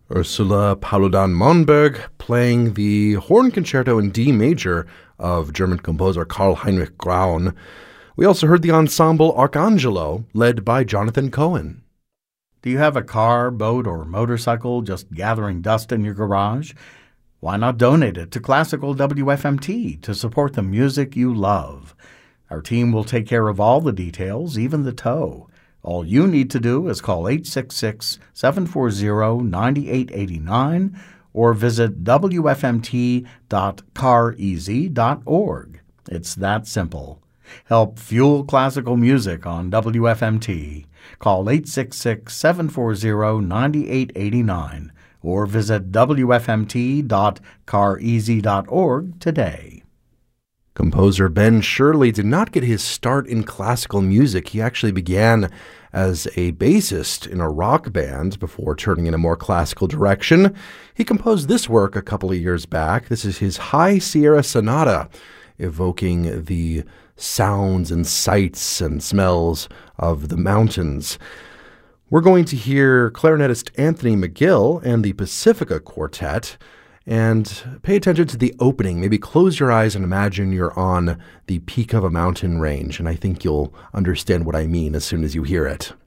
Ursula Paludan-Monberg playing the horn concerto in D major of German composer Karl Heinrich Graun. We also heard the ensemble Arcangelo, led by Jonathan Cohen. Do you have a car, boat, or motorcycle just gathering dust in your garage? Why not donate it to Classical WFMT to support the music you love? Our team will take care of all the details, even the tow. All you need to do is call 866-740-9889 or visit wfmt.careasy.org. It's that simple. Help fuel classical music on WFMT. Call 866-740-9889 or visit wfmt.careasy.org today. Composer Ben Shirley did not get his start in classical music. He actually began as a bassist in a rock band before turning in a more classical direction. He composed this work a couple of years back. This is his High Sierra Sonata, evoking the sounds and sights and smells of the mountains. We're going to hear clarinetist Anthony McGill and the Pacifica Quartet. And pay attention to the opening. Maybe close your eyes and imagine you're on the peak of a mountain range, and I think you'll understand what I mean as soon as you hear it.